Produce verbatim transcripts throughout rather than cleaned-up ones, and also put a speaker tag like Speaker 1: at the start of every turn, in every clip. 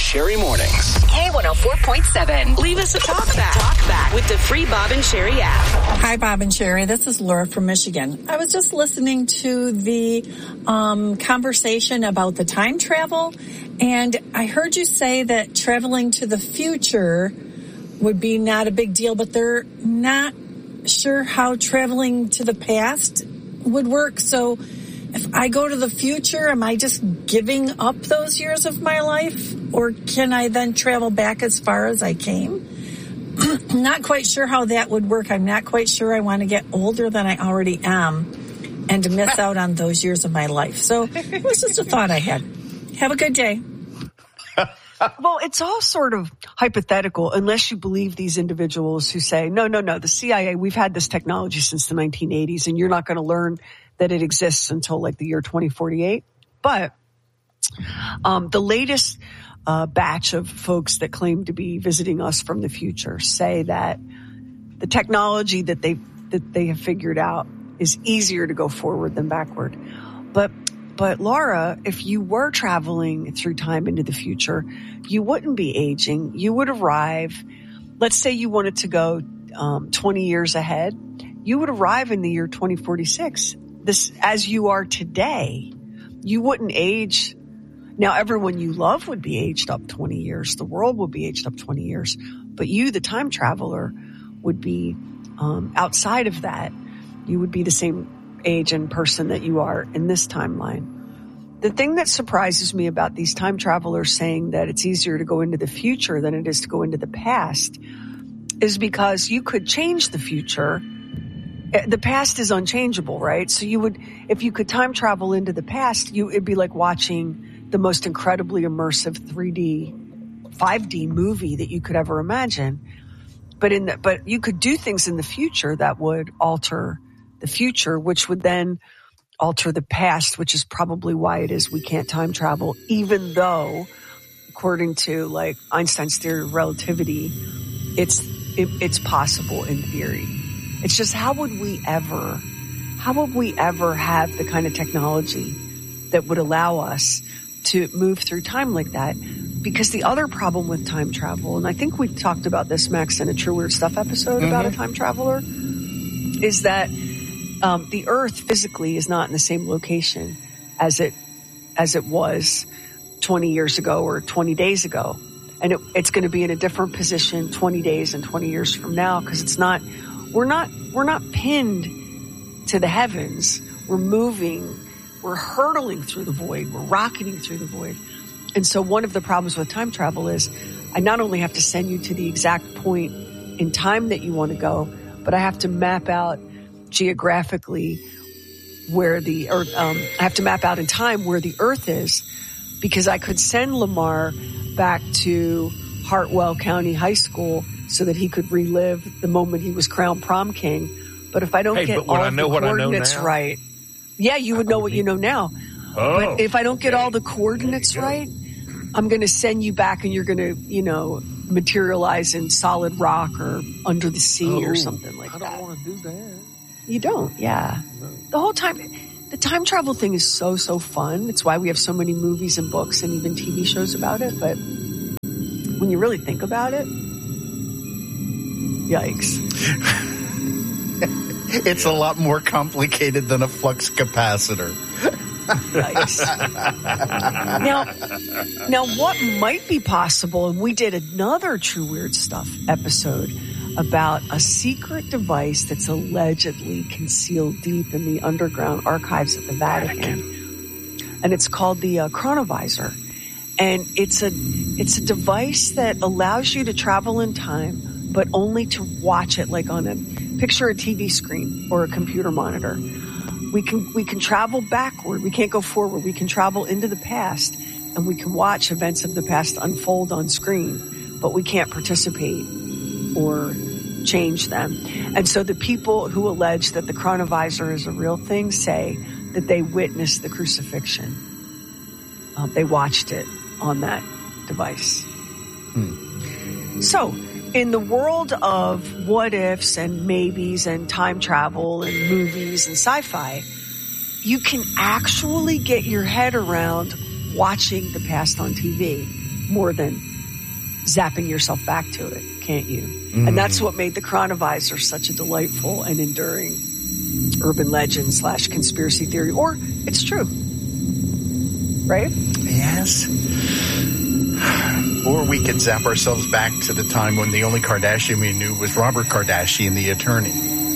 Speaker 1: Sherry Mornings.
Speaker 2: K one oh four point seven.
Speaker 3: Leave us a talk back. Talk back with the free Bob and Sherry app.
Speaker 4: Hi, Bob and Sherry. This is Laura from Michigan. I was just listening to the um, conversation about the time travel, and I heard you say that traveling to the future would be not a big deal, but they're not sure how traveling to the past would work. So if I go to the future, am I just giving up those years of my life? Or can I then travel back as far as I came? I'm not quite sure how that would work. I'm not quite sure I want to get older than I already am and to miss out on those years of my life. So it was just a thought I had. Have a good day.
Speaker 5: Well, it's all sort of hypothetical unless you believe these individuals who say, no, no, no, the C I A, we've had this technology since the nineteen eighties and you're not going to learn that it exists until like the year twenty forty-eight. But um, the latest uh, batch of folks that claim to be visiting us from the future say that the technology that they that they have figured out is easier to go forward than backward. But But Laura, if you were traveling through time into the future, you wouldn't be aging. You would arrive, let's say you wanted to go um, twenty years ahead. You would arrive in the year twenty forty-six. This, as you are today, you wouldn't age. Now, everyone you love would be aged up twenty years. The world would be aged up twenty years. But you, the time traveler, would be um, outside of that. You would be the same age and person that you are in this timeline. The thing that surprises me about these time travelers saying that it's easier to go into the future than it is to go into the past is because you could change the future. The past is unchangeable, right? So you would, if you could time travel into the past, you, it'd be like watching the most incredibly immersive three D, five D movie that you could ever imagine. But in the, but you could do things in the future that would alter the future, which would then alter the past, which is probably why it is we can't time travel, even though, according to like Einstein's theory of relativity, it's it, it's possible in theory. It's just how would we ever, how would we ever have the kind of technology that would allow us to move through time like that? Because the other problem with time travel, and I think we talked about this, Max, in a True Weird Stuff episode mm-hmm. about a time traveler, is that Um, the Earth physically is not in the same location as it as it was twenty years ago or twenty days ago, and it, it's going to be in a different position twenty days and twenty years from now because it's not. We're not. We're not pinned to the heavens. We're moving. We're hurtling through the void. We're rocketing through the void. And so, one of the problems with time travel is, I not only have to send you to the exact point in time that you want to go, but I have to map out geographically where the earth, um, I have to map out in time where the earth is, because I could send Lamar back to Hartwell County High School so that he could relive the moment he was crowned prom king. But if I don't
Speaker 6: hey,
Speaker 5: get
Speaker 6: but when
Speaker 5: all
Speaker 6: I know
Speaker 5: the
Speaker 6: what
Speaker 5: coordinates
Speaker 6: I know now,
Speaker 5: right, yeah, you would know what you know now.
Speaker 6: Oh,
Speaker 5: but if I don't get all the coordinates right, I'm going to send you back and you're going to, you know, materialize in solid rock or under the sea
Speaker 6: oh,
Speaker 5: or something like
Speaker 6: I
Speaker 5: that.
Speaker 6: I don't want to do that.
Speaker 5: You don't, yeah.
Speaker 6: No.
Speaker 5: The whole time, the time travel thing is so, so fun. It's why we have so many movies and books and even T V shows about it. But when you really think about it, yikes.
Speaker 7: It's a lot more complicated than a flux capacitor.
Speaker 5: Yikes. Now, now what might be possible, and we did another True Weird Stuff episode about a secret device that's allegedly concealed deep in the underground archives of the Vatican. And it's called the uh, chronovisor. And it's a, it's a device that allows you to travel in time, but only to watch it like on a, picture a T V screen or a computer monitor. We can, we can travel backward. We can't go forward. We can travel into the past and we can watch events of the past unfold on screen, but we can't participate or change them. And so the people who allege that the chronovisor is a real thing say that they witnessed the crucifixion. Uh, they watched it on that device. Hmm. So in the world of what ifs and maybes and time travel and movies and sci-fi, you can actually get your head around watching the past on T V. more than zapping yourself back to it, can't you? Mm. And that's what made the Chronovisor such a delightful and enduring urban legend slash conspiracy theory. Or it's true. Right?
Speaker 7: Yes. Or we could zap ourselves back to the time when the only Kardashian we knew was Robert Kardashian, the attorney.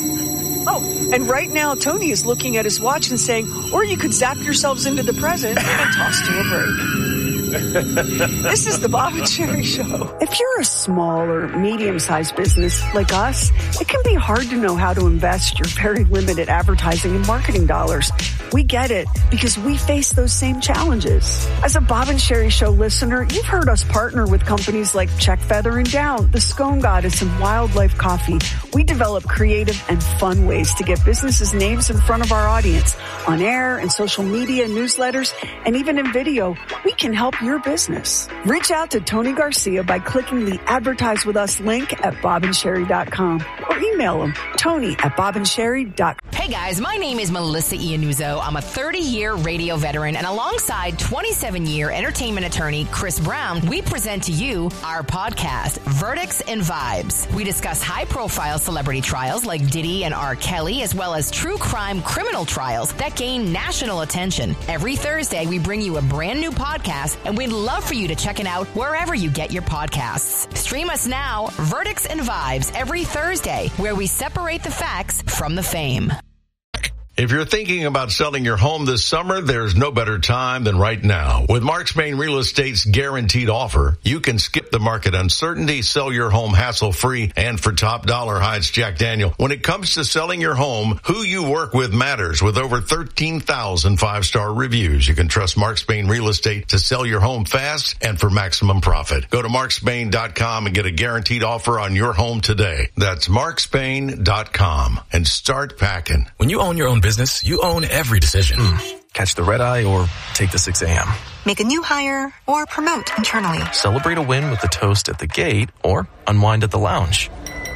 Speaker 5: Oh, and right now Tony is looking at his watch and saying, or you could zap yourselves into the present and toss to a break. This is the Bob and Sherry Show. If you're a small or medium-sized business like us, it can be hard to know how to invest your very limited advertising and marketing dollars. We get it because we face those same challenges. As a Bob and Sherry Show listener, you've heard us partner with companies like Check Feather and Down, The Scone Goddess, and Wildlife Coffee. We develop creative and fun ways to get businesses' names in front of our audience on air and social media, newsletters, and even in video. We can help your business. Reach out to Tony Garcia by clicking the Advertise With Us link at bob and sherry dot com or email him, Tony at bob and sherry dot com.
Speaker 2: Hey guys, my name is Melissa Iannuzzo. I'm a thirty-year radio veteran, and alongside twenty-seven-year entertainment attorney Chris Brown, we present to you our podcast, Verdicts and Vibes. We discuss high-profile celebrity trials like Diddy and R. Kelly, as well as true crime criminal trials that gain national attention. Every Thursday, we bring you a brand new podcast, and we'd love for you to check it out wherever you get your podcasts. Stream us now, Verdicts and Vibes, every Thursday, where we separate the facts from the fame.
Speaker 1: If you're thinking about selling your home this summer, there's no better time than right now. With Marks Main Real Estate's guaranteed offer, you can skip the market uncertainty, sell your home hassle-free, and for top dollar. Hi, it's Jack Daniel. When it comes to selling your home, who you work with matters. With over thirteen thousand five-star reviews, you can trust Marks Main Real Estate to sell your home fast and for maximum profit. Go to marks main dot com and get a guaranteed offer on your home today. That's marks main dot com and start packing.
Speaker 6: When you own your own business, you own every decision. Mm. Catch the red eye or take the six a.m.
Speaker 8: Make a new hire or promote internally.
Speaker 6: Celebrate a win with a toast at the gate or unwind at the lounge.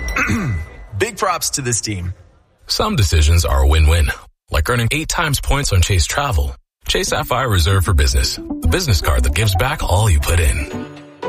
Speaker 6: Big props to this team.
Speaker 9: Some decisions are a win-win, like earning eight times points on Chase Travel. Chase Sapphire Reserve for Business, the business card that gives back all you put in.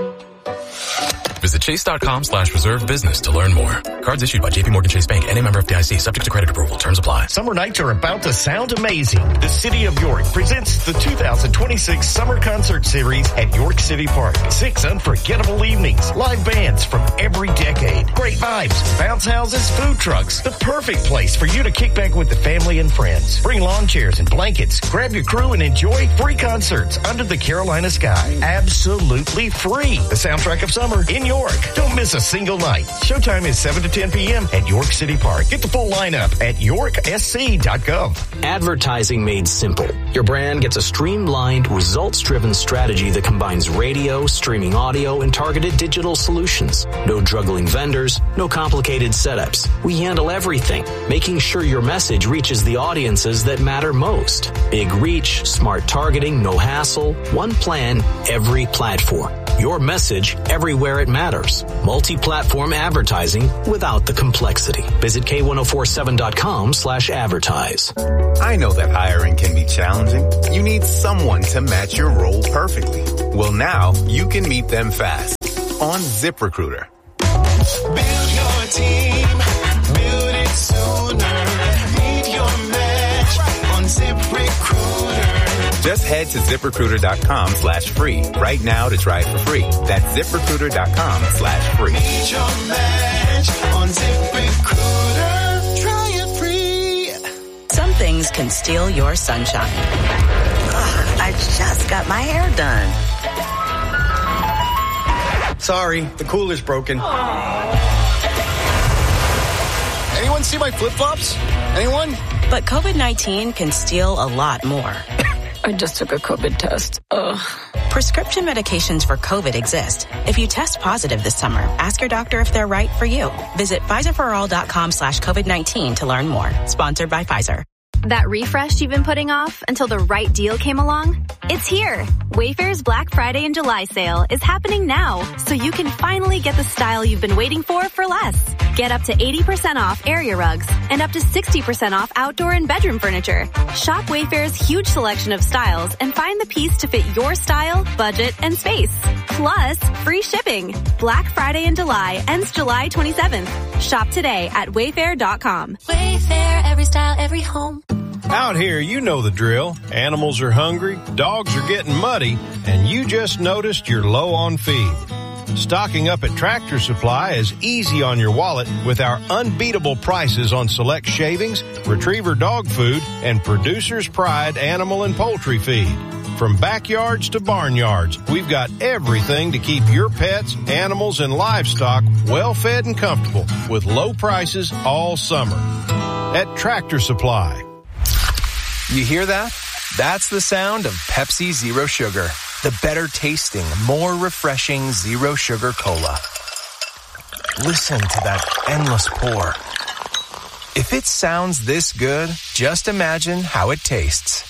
Speaker 9: Visit chase.com slash reserve business to learn more. Cards issued by J P Morgan Chase Bank and a member F D I C, subject to credit approval. Terms apply.
Speaker 10: Summer nights are about to sound amazing. The City of York presents the two thousand twenty-six Summer Concert Series at York City Park. Six unforgettable evenings, live bands from every decade, great vibes, bounce houses, food trucks. The perfect place for you to kick back with the family and friends. Bring lawn chairs and blankets, grab your crew and enjoy free concerts under the Carolina sky. Absolutely free. The soundtrack of summer in York. Don't miss a single night. Showtime is seven to ten p.m. at York City Park. Get the full lineup at york s c dot gov.
Speaker 11: Advertising made simple. Your brand gets a streamlined, results-driven strategy that combines radio, streaming audio, and targeted digital solutions. No juggling vendors, no complicated setups. We handle everything, making sure your message reaches the audiences that matter most. Big reach, smart targeting, no hassle, one plan, every platform. Your message everywhere it matters. Multi-platform advertising without the complexity. Visit K ten forty-seven dot com slash advertise.
Speaker 12: I know that hiring can be challenging. You need someone to match your role perfectly. Well, now you can meet them fast on ZipRecruiter.
Speaker 13: Build your team. Build it sooner. Meet your match on ZipRecruiter.
Speaker 12: Just head to ZipRecruiter.com slash free right now to try it for free. That's ZipRecruiter.com slash free.
Speaker 13: Meet your match on ZipRecruiter. Try it free.
Speaker 3: Some things can steal your sunshine.
Speaker 14: Ugh, I just got my hair done.
Speaker 15: Sorry, the cooler's broken.
Speaker 14: Aww.
Speaker 15: Anyone see my flip-flops? Anyone?
Speaker 3: But COVID nineteen can steal a lot more.
Speaker 16: I just took a COVID test. Ugh.
Speaker 3: Prescription medications for COVID exist. If you test positive this summer, ask your doctor if they're right for you. Visit Pfizerforall.com slash COVID-19 to learn more. Sponsored by Pfizer.
Speaker 17: That refresh you've been putting off until the right deal came along? It's here. Wayfair's Black Friday and July sale is happening now, so you can finally get the style you've been waiting for for less. Get up to eighty percent off area rugs and up to sixty percent off outdoor and bedroom furniture. Shop Wayfair's huge selection of styles and find the piece to fit your style, budget, and space. plus free shipping. Black Friday in July ends July twenty-seventh. Shop today at wayfair dot com.
Speaker 18: Wayfair, every style, every home.
Speaker 19: Out here, you know the drill. Animals are hungry, dogs are getting muddy, and you just noticed you're low on feed. Stocking up at Tractor Supply is easy on your wallet with our unbeatable prices on select shavings, retriever dog food, and Producer's Pride animal and poultry feed. From backyards to barnyards, we've got everything to keep your pets, animals, and livestock well fed and comfortable with low prices all summer. At Tractor Supply.
Speaker 20: You hear that? That's the sound of Pepsi Zero Sugar. The better tasting, more refreshing zero sugar cola. Listen to that endless pour. If it sounds this good, just imagine how it tastes.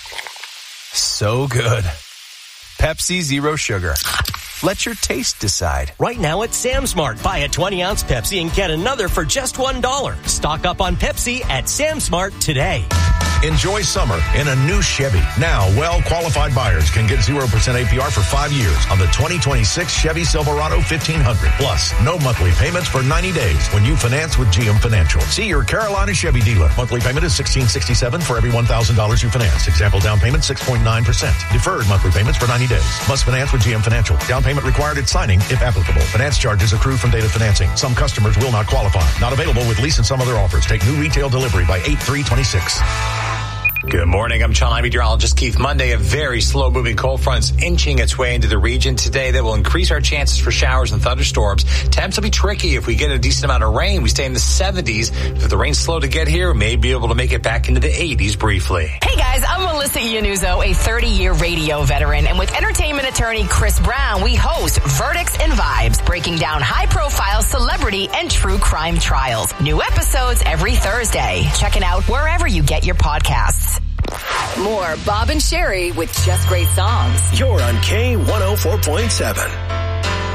Speaker 20: So good. Pepsi Zero Sugar. Let your taste decide.
Speaker 21: Right now at Sam's Mart, buy a twenty ounce Pepsi and get another for just one dollar. Stock up on Pepsi at Sam's Mart today.
Speaker 1: Enjoy summer in a new Chevy. Now, well-qualified buyers can get zero percent A P R for five years on the twenty twenty-six Chevy Silverado fifteen hundred. Plus, no monthly payments for ninety days when you finance with G M Financial. See your Carolina Chevy dealer. Monthly payment is sixteen sixty-seven for every one thousand dollars you finance. Example down payment six point nine percent. Deferred monthly payments for ninety days. Must finance with G M Financial. Down payment required at signing if applicable. Finance charges accrue from date of financing. Some customers will not qualify. Not available with lease and some other offers. Take new retail delivery by eight three twenty-six.
Speaker 22: Good morning. I'm Channel nine meteorologist Keith Monday. A very slow-moving cold front's inching its way into the region today that will increase our chances for showers and thunderstorms. Temps will be tricky if we get a decent amount of rain. We stay in the seventies. If the rain's slow to get here, we may be able to make it back into the eighties briefly.
Speaker 2: Hey guys, I'm Melissa Iannuzzo, a thirty-year radio veteran, and with entertainment attorney Chris Brown, we host Verdicts and Vibes, breaking down high-profile celebrity and true crime trials. New episodes every Thursday. Check it out wherever you get your podcasts.
Speaker 23: More Bob and Sherry with Just Great Songs.
Speaker 10: You're on K one oh four point seven.